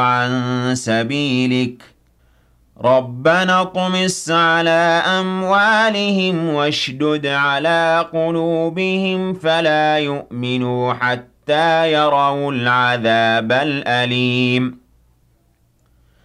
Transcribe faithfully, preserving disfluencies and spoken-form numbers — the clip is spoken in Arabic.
عن سبيلك ربنا اطمس على أموالهم واشدد على قلوبهم فلا يؤمنوا حتى يروا العذاب الأليم